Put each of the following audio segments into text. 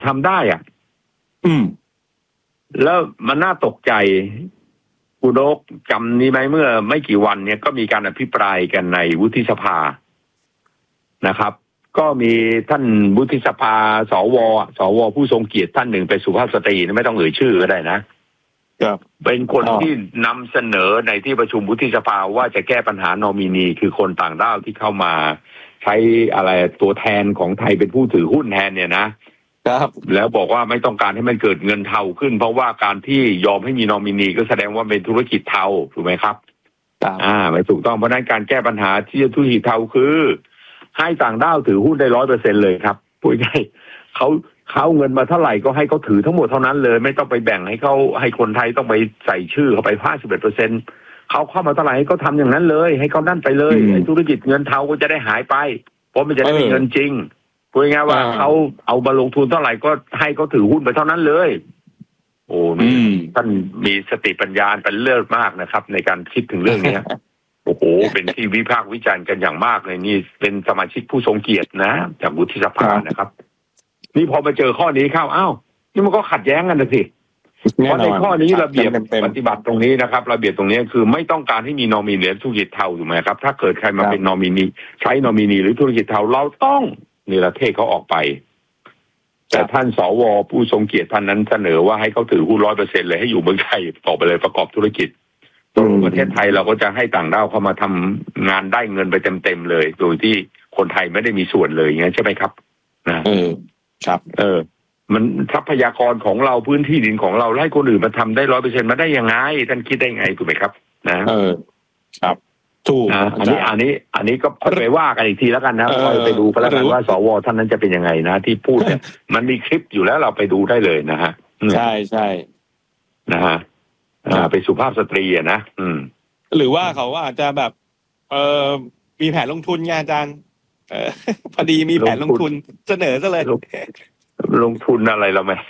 ทำได้อ่ะแล้วมันน่าตกใจคุณโอ๊คจำนี้ไหมเมื่อไม่กี่วันเนี่ยก็มีการอภิปรายกันในวุฒิสภานะครับ ก็มีท่านวุฒิสภาสวผู้ทรงเกียรติท่านหนึ่งเป็นสุภาพสตรีไม่ต้องเอ่ยชื่อก็ได้นะครับเป็นคนที่นำเสนอในที่ประชุมวุฒิสภาว่าจะแก้ปัญหานอมินีคือคนต่างด้าวที่เข้ามาใช้อะไรตัวแทนของไทยเป็นผู้ถือหุ้นแทนเนี่ยนะครับแล้วบอกว่าไม่ต้องการให้มันเกิดเงินเทาขึ้นเพราะว่าการที่ยอมให้มีนอมินีก็แสดงว่าเป็นธุรกิจเทาถูกไหมครับไม่ถูกต้องเพราะนั้นการแก้ปัญหาที่ธุรกิจเทาคือให้ต่างด้าวถือหุ้นได้ 100% เลยครับพูดง่ายเขาเงินมาเท่าไหร่ก็ให้เขาถือทั้งหมดเท่านั้นเลยไม่ต้องไปแบ่งให้คนไทยต้องไปใส่ชื่อเข้าไป 51%เขาเข้ามาเท่าไหร่ให้เขาทำอย่างนั้นเลยให้เขานั่นไปเลยธุรกิจเงินเทาก็จะได้หายไปเพราะมันจะได้เป็นเงินจริงพูดง่ายว่าเขาเอามาลงทุนเท่าไหร่ก็ให้เขาถือหุ้นไปเท่านั้นเลยโอ้นี่ท่านมีสติปัญญาเป็นเลิศมากนะครับในการคิดถึงเรื่องนี้โอ้โหเป็นที่วิพากษ์วิจารณ์กันอย่างมากเลยนี่เป็นสมาชิกผู้ทรงเกียรตินะจากวุฒิสภานะครับนี่พอมาเจอข้อนี้เข้านี่มันก็ขัดแย้งกันนะสิเพราะในข้อนี้ระเบียบปฏิบัติตรงนี้นะครับระเบียบตรงนี้คือไม่ต้องการให้มีนอมินีธุรกิจเทาถูกไหมครับถ้าเกิดใครมาเป็นนอมินีใช้นอมินีหรือธุรกิจเทาเราต้องเนรเทศเขาออกไปแต่ท่านสวผู้ทรงเกียรติท่านนั้นเสนอว่าให้เขาถือหุ้น 100% เลยให้อยู่เมืองไทยต่อไปเลยประกอบธุรกิจตรงประเทศไทยเราก็จะให้ต่างด้าวเข้ามาทำงานได้เงินไปเต็มๆเลยโดยที่คนไทยไม่ได้มีส่วนเลยอย่างนี้ใช่ไหมครับครับมันทรัพยากรของเราพื้นที่ดินของเราให้คนอื่นมาทำได้ 100% มาได้ยังไงท่านคิดได้ไงถูกไหมครับครับถูกอันนี้ก็ไปว่ากันอีกทีแล้วกันนะไปดูกันแล้วกันว่าสวท่านนั้นจะเป็นยังไงนะที่พูดเนี่ยมันมีคลิปอยู่แล้วเราไปดูได้เลยนะฮะใช่นะฮะเป็นสุภาพสตรีนะหรือว่าเขาอาจจะแบบมีแผนลงทุนไงอาจารย์พอดีมีแผนลงทุนเสนอซะเลยลงทุนอะไรเราไหม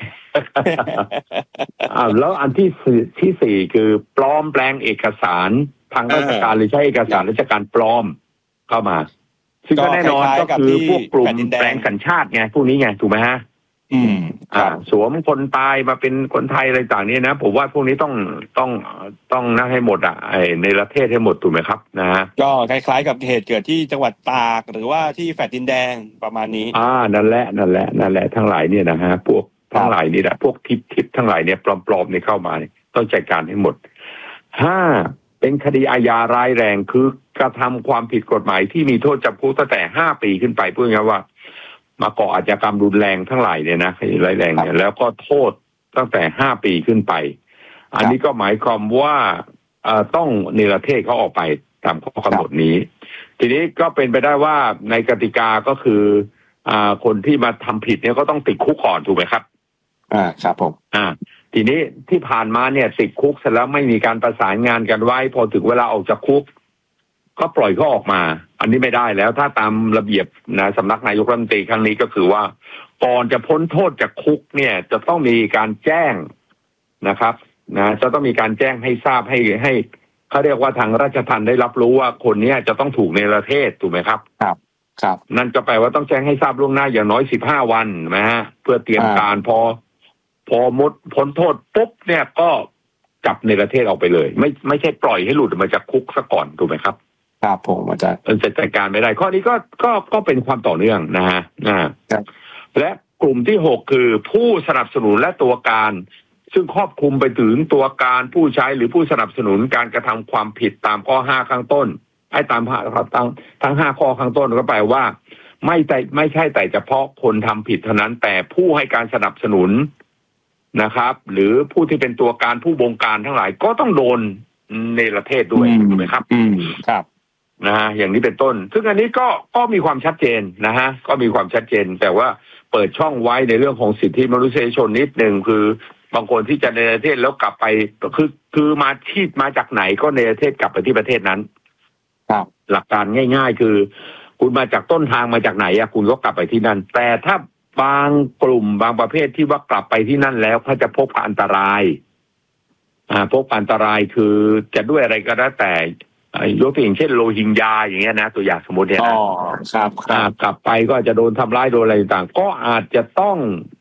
แล้วอันที่สี่คือปลอมแปลงเอกสารทางราชการหรือใช้เอกสารราชการปลอมเข้ามาซึ่งก็แน่นอนก็คือพวกกลุ่มแปลงสัญชาติไงพวกนี้ไงถูกไหมฮะสวมคนตายมาเป็นคนไทยอะไรต่างนี้นะผมว่าพวกนี้ต้องนั่งให้หมดในประเทศให้หมดถูกไหมครับนะฮะก็คล้ายๆกับเหตุเกิดที่จังหวัดตากหรือว่าที่แฟลตดินแดงประมาณนี้นั่นแหละทั้งหลายเนี่ยนะฮะพวกทั้งหลายนี่แหละพวกทิปทั้งหลายเนี่ยปลอมๆเนี่ยเข้ามาต้องจัดการให้หมดเป็นคดีอาญาร้ายแรงคือกระทำความผิดกฎหมายที่มีโทษจำคุกตั้งแต่5 ปีขึ้นไปพูดง่ายว่ามาก่ออาชญากรรมรุนแรงทั้งหลายเนี่ยนะคดีร้ายแรงเนี่ยแล้วก็โทษตั้งแต่5 ปีขึ้นไปอันนี้ก็หมายความว่าต้องเนรเทศเขาออกไปตามข้อกำหนดนี้ทีนี้ก็เป็นไปได้ว่าในกติกาก็คือคนที่มาทำผิดเนี่ยก็ต้องติดคุกก่อนถูกไหมครับครับผมทีนี้ที่ผ่านมาเนี่ยติดคุกเสร็จแล้วไม่มีการประสานงานกันไว้พอถึงเวลาออกจากคุกก็ปล่อยเขาออกมาอันนี้ไม่ได้แล้วถ้าตามระเบียบนะสำนักนายกรัฐมนตรีครั้งนี้ก็คือว่าก่อนจะพ้นโทษจากคุกเนี่ยจะต้องมีการแจ้งนะครับจะต้องมีการแจ้งให้ทราบให้เขาเรียกว่าทางราชทัณฑ์ได้รับรู้ว่าคนนี้จะต้องถูกเนรเทศถูกไหมครับครับนั่นก็แปลว่าต้องแจ้งให้ทราบล่วงหน้าอย่างน้อย15 วันนะฮะเพื่อเตรียมการพอมดพ้นโทษปุ๊บเนี่ยก็จับเนรเทศออกไปเลยไม่ใช่ปล่อยให้หลุดมาจากคุกซะก่อนถูกไหมครับครับผมอาจารย์จัดการไม่ได้ข้อนี้ก็เป็นความต่อเนื่องนะฮะและกลุ่มที่6คือผู้สนับสนุนและตัวการซึ่งครอบคลุมไปถึงตัวการผู้ใช้หรือผู้สนับสนุนการกระทำความผิดตามข้อ5ข้างต้นตามทั้ง5ข้อข้างต้นก็แปลว่าไม่ใช่แต่เฉพาะคนทำผิดเท่านั้นแต่ผู้ให้การสนับสนุนนะครับหรือผู้ที่เป็นตัวการผู้บงการทั้งหลายก็ต้องโดนเนรเทศด้วยถูกไหมครับครับนะฮะอย่างนี้เป็นต้นซึ่งอันนี้ก็มีความชัดเจนนะฮะก็มีความชัดเจนแต่ว่าเปิดช่องไว้ในเรื่องของสิทธิมนุษยชนนิดนึงคือบางคนที่จะเนรเทศแล้วกลับไปคือมาจากไหนก็เนรเทศกลับไปที่ประเทศนั้นครับหลักการง่ายๆคือคุณมาจากต้นทางมาจากไหนคุณก็กลับไปที่นั่นแต่ถ้าบางกลุ่มบางประเภทที่ว่ากลับไปที่นั่นแล้วเขาจะพบอันตรายพบอันตรายคือจะด้วยอะไรก็แล้วแต่ยกตัวอย่างเช่นโรฮิงญาอย่างเงี้ยนะตัวอย่างสมมติเนี่ยนะครับกลับไปก็จะโดนทำร้ายโดนอะไรต่างก็อาจจะต้อง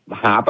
หา